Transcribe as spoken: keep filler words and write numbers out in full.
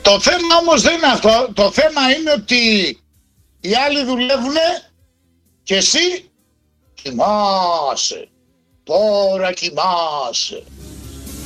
Το θέμα όμως δεν είναι αυτό. Το θέμα είναι ότι οι άλλοι δουλεύουνε και εσύ κοιμάσαι. Τώρα κοιμάσαι.